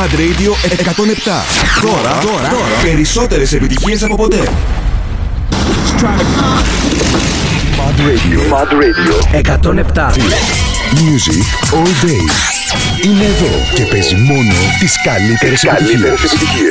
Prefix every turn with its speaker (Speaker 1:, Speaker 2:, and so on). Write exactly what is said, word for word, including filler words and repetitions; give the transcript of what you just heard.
Speaker 1: Mad Radio εκατόν επτά. Τώρα, τώρα, τώρα, περισσότερες επιτυχίες από ποτέ. Mad Radio. Mad Radio εκατόν επτά. Music all day. Είναι εδώ και παίζει μόνο τις καλύτερες επιτυχίες.